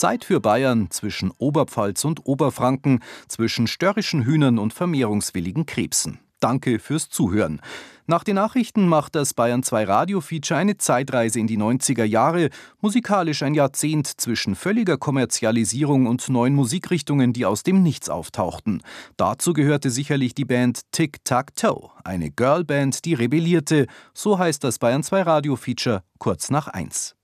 Zeit für Bayern zwischen Oberpfalz und Oberfranken, zwischen störrischen Hühnern und vermehrungswilligen Krebsen. Danke fürs Zuhören. Nach den Nachrichten macht das Bayern 2 Radio-Feature eine Zeitreise in die 90er Jahre, musikalisch ein Jahrzehnt zwischen völliger Kommerzialisierung und neuen Musikrichtungen, die aus dem Nichts auftauchten. Dazu gehörte sicherlich die Band Tic-Tac-Toe, eine Girlband, die rebellierte. So heißt das Bayern 2 Radio-Feature kurz nach 1.